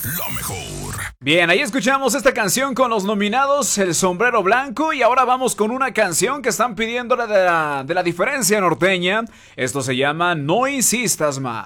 La mejor. Bien, ahí escuchamos esta canción con los nominados El Sombrero Blanco y ahora vamos con una canción que están pidiendo de la diferencia norteña. Esto se llama No insistas más.